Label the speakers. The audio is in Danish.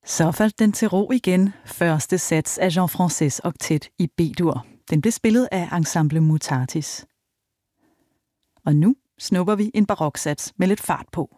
Speaker 1: Så faldt den til ro igen. Første sats af Jean-Francis oktet i B-dur. Den blev spillet af Ensemble Mutatis. Og nu snupper vi en baroksats med lidt fart på.